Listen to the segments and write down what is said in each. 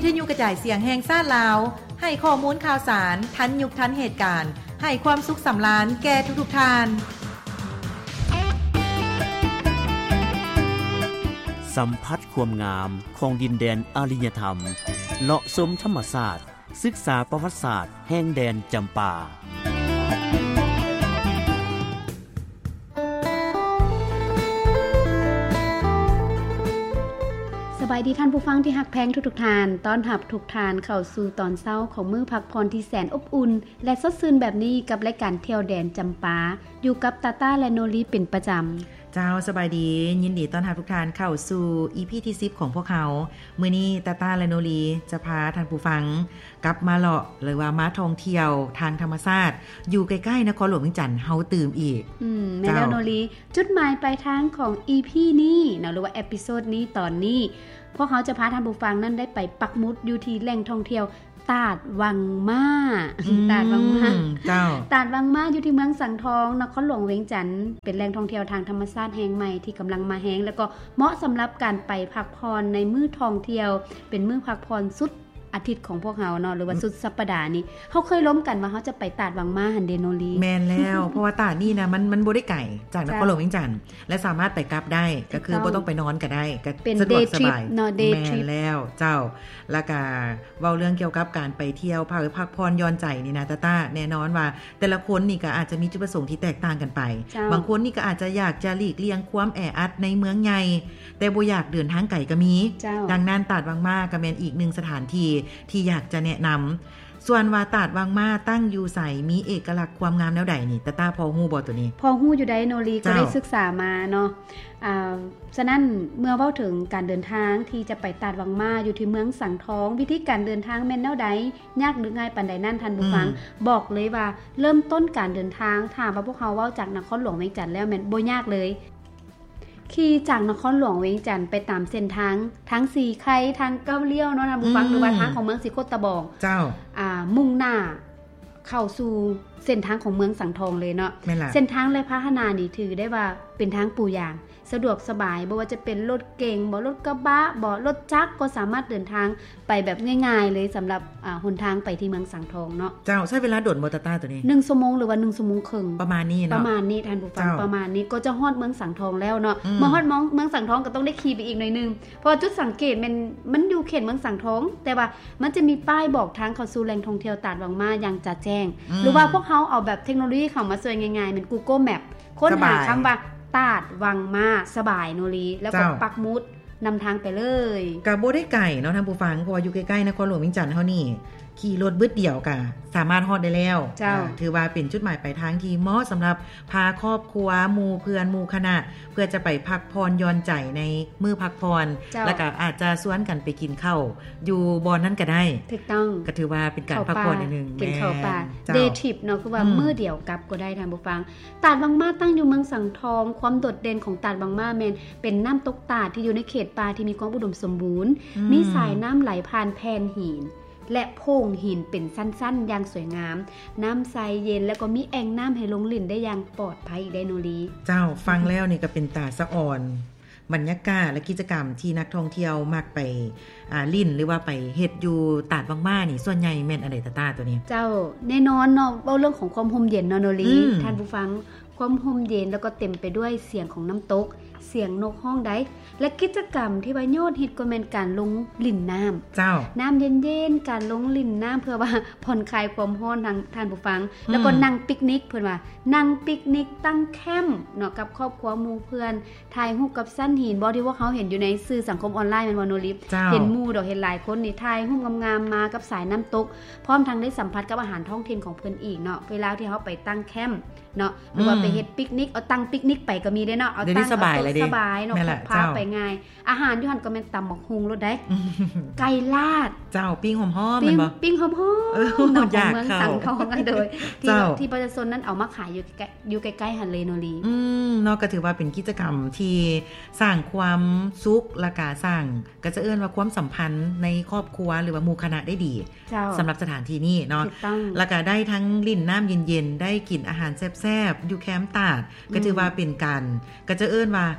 ทยุกระจายเสียงแห่งชาติลาวให้ข้อมูลข่าวสารทันยุคทันเหตุการณ์ให้ความสุขสำราญแก่ทุกๆท่านสัมผัสความงามของดินแดนอารยธรรมเลาะชมธรรมศาสตร์ศึกษาประวัติศาสตร์แห่งแดนจำปาสบายดีท่านผู้ฟังที่ฮักแพงทุกๆท่านต้อนรับทุกท่านเข้าสู่ตอนเช้าของมื้อพักผ่อนที่แสนอบอุ่นและสดชื่นแบบนี้กับรายการเที่ยวแดนจำปาอยู่กับตาต้าและโนลีเป็นประจำเจ้าสบายดียินดีต้อนรับทุกท่านเข้าสู่ EP ที่10ของพวกเขามื้อนี้ตาต้าและโนลีจะพาท่านผู้ฟังกลับมาเลาะหรือว่ามาท่องเที่ยวทางธรรมชาติอยู่ใกล้ๆนครหลวงเวียงจันทน์เฮาตื่มอีกแม่แล้วโนลีจุดหมายปลายทางของ EP นี้เนาะหรือว่าเอพิโซดนี้ตอนนี้พวกเขาจะพาท่านผู้ฟังนั้นได้ไปปักหมุดอยู่ที่แหล่งท่องเที่ยวตาดวังมาตาดวังมาเจ้าตาดวังมาอยู่ที่เมืองสังทองนครหลวงเวียงจันทน์เป็นแหล่งท่องเที่ยวทางธรรมชาติแห่งใหม่ที่กำลังมาแฮงแล้วก็เหมาะสำหรับการไปพักผ่อนในมื้อท่องเที่ยวเป็นมื้อพักผ่อนสุดอาทิตย์ของพวกเฮาเนาะหรือว่าสุดสัปดาห์นี้เฮาเคยล้มกันว่าเฮาจะไปตาดวังมาหันเดโนลีแม่นแล้ว เพราะว่าตาดนี่นะมันบ่ได้ไกลจากนครหลวงเวียงจันทน์และสามารถไปกลับได้ก็คือบ่ต้องไปนอนก็ได้ก็สะดวกสบายเนาะเดย์ทริปแม่นแล้วเจ้าแล้วก็เว้าเรื่องเกี่ยวกับการไปเที่ยวพักผ่อนหย่อนใจนี่นะตาแน่นอนว่าแต่ละคนนี่ก็อาจจะมีจุดประสงค์ที่แตกต่างกันไปบางคนนี่ก็อาจจะอยากจะหลีกเลี่ยงความแออัดในเมืองใหญ่แต่บ่อยากเดินทางไกลก็มีดังนั้นตาดวังมาก็เป็นอีก1สถานที่ที่อยากจะแนะนำส่วนว่าตาดวังมาตั้งอยู่ใส่มีเอกลักษณ์ความงามแนวใดนี่ตาพอฮู้บ่ตัวนี้พอฮู้อยู่ได้โนลีก็ได้ศึกษามาเนาะฉะนั้นเมื่อเว้าถึงการเดินทางที่จะไปตาดวังมาอยู่ที่เมืองสังทองวิธีการเดินทางแม่นแนวใดยากหรือง่ายปานใดนั่นท่านผู้ฟังบอกเลยว่าเริ่มต้นการเดินทางถ้าว่าพวกเขาเว้าจากนครหลวงเวียงจันทน์แล้วแม่นบ่ยากเลยขี่จากนครหลวงเวียงจันทน์ไปตามเส้นทางทั้งสีไข่ทางเก้าเลี้ยวเนาะท่านผู้ฟังหรือว่าทางของเมืองสีโคตตะบองเจ้ามุ่งหน้าเข้าสู่เส้นทางของเมืองสังทองเลยเนาะเส้นทางและพาหนะนี่ถือได้ว่าเป็นทางปูยางสะดวกสบายบ่ว่าจะเป็นรถเก๋งบ่รถกระบะบ่รถจักรก็สามารถเดินทางไปแบบง่ายๆเลยสำหรับหนทางไปที่เมืองสังทองเนาะเจ้าใช้เวลาโดดมอเตอร์ต้าตัวนี้ 1ชั่วโมงหรือว่า1ชั่วโมงครึ่งประมาณนี้เนาะประมาณนี้ท่านผู้ฟังประมาณนี้ก็จะฮอดเมืองสังทองแล้วเนาะเมื่อฮอดเมืองสังทองก็ต้องได้ขี่ไปอีกหน่อยนึงเพราะจุดสังเกตมันอยู่เขตเมืองสังทองแต่ว่ามันจะมีป้ายบอกทางเข้าสู่แหล่งท่องเที่ยวตาดวังมาอย่างจะแจ้งหรือว่าพวกเขาเอาแบบเทคโนโลยีเข้ามาช่วยง่ายๆเหมือน Google Map ค้นหาคำว่าตาดวังมาสบายโนลีแล้วก็ปักหมุดนำทางไปเลยก็บ่ได้ไกลเนาะท่านผู้ฟังเพราะว่าอยู่ใกล้ๆนครหลวงเวียงจันทน์เฮานี่ขี่รถบึดเดียวก็สามารถฮอดได้แล้วถือว่าเป็นจุดหมายปลายทางที่เหมาะสำหรับพาครอบครัวหมู่เพื่อนหมู่คณะเพื่อจะไปพักผ่อนหย่อนใจในมื้อพักผ่อนแล้วก็อาจจะชวนกันไปกินข้าวอยู่บ่อนนั้นก็ได้ถูกต้องก็ถือว่าเป็นการพักผ่อนอีกนึงกินข้าวปลาเดย์ทริปเนาะคือว่ามื้อเดียวกลับก็ได้ท่านผู้ฟังตาดวังมาตั้งอยู่เมืองสังทองความโดดเด่นของตาดวังมาแม่นเป็นน้ำตกตาดที่อยู่ในเขตป่าที่มีความอุดมสมบูรณ์มีสายน้ำไหลผ่านแผ่นหินและโพรงหินเป็นสั้นๆอย่างสวยงามน้ำใสเย็นแล้วก็มีแอ่งน้ำให้ลงเล่นได้อย่างปลอดภัยได้โนลีเจ้าฟังแล้วนี่ก็เป็นตาสะอ่อนบรรยากาศและกิจกรรมที่นักท่องเที่ยวมักไปลิ่นหรือว่าไปเฮ็ดอยู่ตาดวังมานี่ส่วนใหญ่แม่นอะไรตาตัวนี้เจ้าแน่นอนเนาะเว้าเรื่องของความร่มเย็นเนาะโนลีท่านผู้ฟังความร่มเย็นแล้วก็เต็มไปด้วยเสียงของน้ำตกเสียงนกฮ้องได้และกิจกรรมที่ว่ายอดฮิตก็แม่นการลงลิ่นน้ำเจ้าน้ำเย็นๆการลงลิ่นน้ำเพื่อว่าผ่อนคลายความร้อนทางท่านผู้ฟังแล้วก็นั่งปิกนิกเพิ่นว่านั่งปิกนิกตั้งแคมป์เนาะกับครอบครัวหมู่เพื่อนถ่ายรูปกับสั้นหินบ่ที่ว่าเขาเห็นอยู่ในสื่อสังคมออนไลน์แม่นบ่โนลิฟเห็นหมู่ดอกเห็นหลายคนนี่ถ่ายรูปงามๆมากับสายน้ำตกพร้อมทั้งได้สัมผัสกับอาหารท้องถิ่นของเพิ่นอีกเนาะเวลาที่เขาไปตั้งแคมป์เนาะหรือว่าไปเฮ็ดปิกนิกเอาตั้งปิกนิกไปก็มีได้เนาะเอาตั้งสบายเลยดิสบายเนาะพาไปง่ายอาหารอยู่หั่นก็แม่นตำบักฮุงรสได้ไก่ลาดเจ้าปิ้งหอมๆแม่นบ่ปิ้งหอมๆเนาะของเมืองสังทองกันโดยที่ประชาชนนั้นเอามาขายอยู่ใกล้ๆหั่นเลยโนลีเนาะก็ถือว่าเป็นกิจกรรมที่สร้างความสุขและก็สร้างก็จะเอิ้นว่าความสัมพันธ์ในครอบครัวหรือว่าหมู่คณะได้ดีสำหรับสถานที่นี้เนาะแล้วก็ได้ทั้งลิ่นน้ำเย็นๆได้กินอาหารแซ่บๆอยู่แคมป์ตาดก็ถือว่าเป็นการก็จะเอิ้นว่า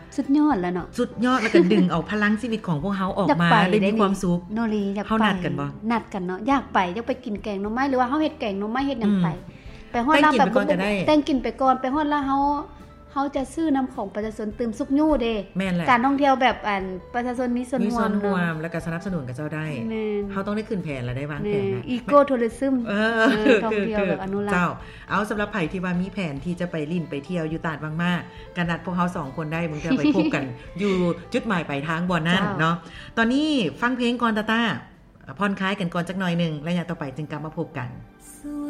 สุดยอดแล้วเนาะสุดยอดแล้วก็ดึงเอาพลังชีวิตของพวกเฮาออกมาได้มีความสุขโนรีอยากไปเฮานัดกันบ่นัดกันเนาะอยากไปกินแกงหน่อไม้หรือว่าเฮาเฮ็ดแกงหน่อไม้เฮ็ดหยังไปฮอดลาวแบบแต่งกินไปก่อนไปฮอดลาวเฮาจะซื้อน้ำของประชาชนตื่มสุกยู่เด้การท่องเที่ยวแบบประชาชนมีส่วนร่วมแล้วก็สนับสนุนกับเจ้าได้เฮาต้องได้ขึ้นแผนแล้วได้วางแผนนะอีโกทัวริซึมท่องเที่ยวแบบอนุรักษ์เจ้าเอาสำหรับไผที่ว่ามีแผนที่จะไปลิ้นไปเที่ยวอยู่ตาดบางมากันนัดพวกเฮา2คนได้มึงจะไปพบกันอยู่จุดหมายปลายทางบ่นั้นเนาะตอนนี้ฟังเพลงก่อนตาผ่อนคลายกันก่อนจักหน่อยนึงแล้วอย่างต่อไปจึงกลับมาพบกันสุ